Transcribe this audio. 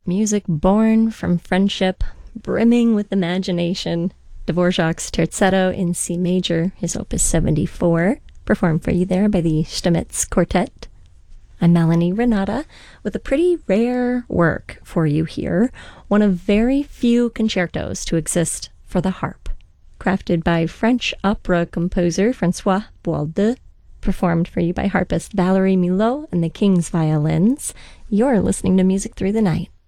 Music born from friendship, brimming with imagination. Dvorak's Terzetto in C major, his opus 74, performed for you there by the Stamitz Quartet. I'm Melanie Renata with a pretty rare work for you here, one of very few concertos to exist for the harp. Crafted by French opera composer François Boaldeux, performed for you by harpist Valerie Milot and the King's Violins. You're listening to Music Through the Night.